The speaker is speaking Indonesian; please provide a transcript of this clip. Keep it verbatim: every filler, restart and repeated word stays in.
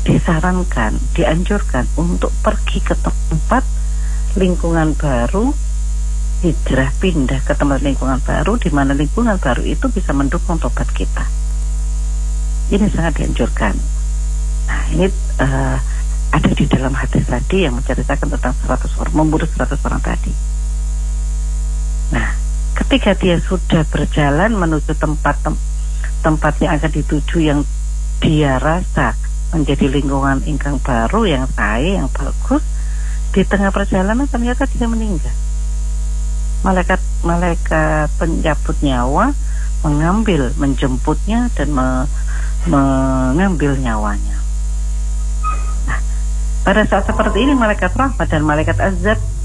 disarankan, dianjurkan untuk pergi ke tempat lingkungan baru, hijrah pindah ke tempat lingkungan baru, di mana lingkungan baru itu bisa mendukung tobat kita. Ini sangat dianjurkan. Nah, ini uh, ada di dalam hadis tadi yang menceritakan tentang seratus orang, memburu seratus orang tadi. Nah, ketika dia sudah berjalan menuju tempat tem tempat yang akan dituju, yang dia rasa menjadi lingkungan ingkang baru, yang sae, yang bagus, di tengah perjalanan ternyata dia meninggal. Malaikat malaikat pencabut nyawa mengambil, menjemputnya dan me, mengambil nyawanya. Nah, pada saat seperti ini malaikat rahmat dan malaikat azab